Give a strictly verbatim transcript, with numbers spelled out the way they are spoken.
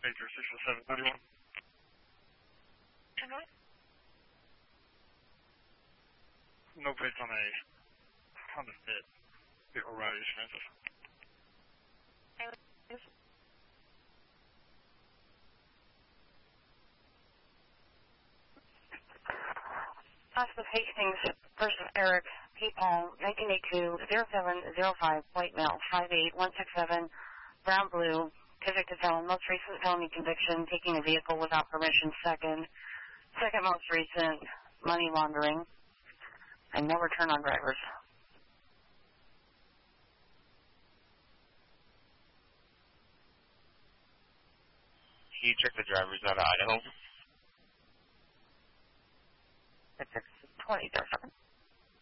Major six oh seven thirty-one. ten what? No plates on a Honda Fit. It will ride expensive. Hospice Hastings versus Eric, Pete Paul, nineteen eighty-two, zero seven zero five, white male, five eight one six seven, brown blue, convicted felon, most recent felony conviction, taking a vehicle without permission, second, second most recent, money laundering, and no return on drivers. Can you check the drivers out of Idaho? It's twenty, zero seven.